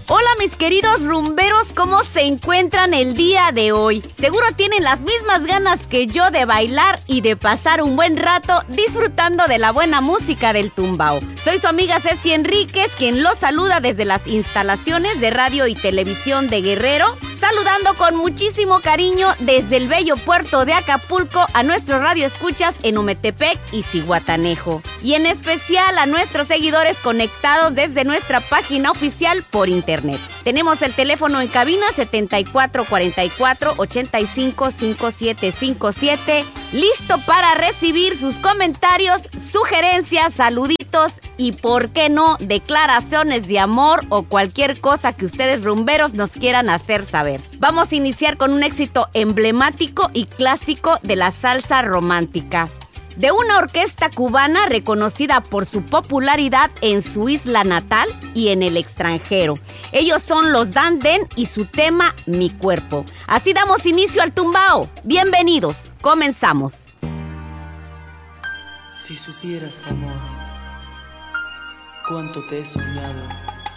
Hola mis queridos rumberos, ¿cómo se encuentran el día de hoy? Seguro tienen las mismas ganas que yo de bailar y de pasar un buen rato disfrutando de la buena música del tumbao. Soy su amiga Ceci Enríquez, quien los saluda desde las instalaciones de radio y televisión de Guerrero, saludando con muchísimo cariño desde el bello puerto de Acapulco a nuestros radioescuchas en Ometepec y Zihuatanejo. Y en especial a nuestros seguidores conectados desde nuestra página oficial por internet. Tenemos el teléfono en cabina 7444-855757, listo para recibir sus comentarios, sugerencias, saluditos y, por qué no, declaraciones de amor o cualquier cosa que ustedes rumberos nos quieran hacer saber. Vamos a iniciar con un éxito emblemático y clásico de la salsa romántica, de una orquesta cubana reconocida por su popularidad en su isla natal y en el extranjero. Ellos son los Dan Den y su tema Mi Cuerpo. Así damos inicio al tumbao. Bienvenidos, comenzamos. Si supieras, amor, cuánto te he soñado,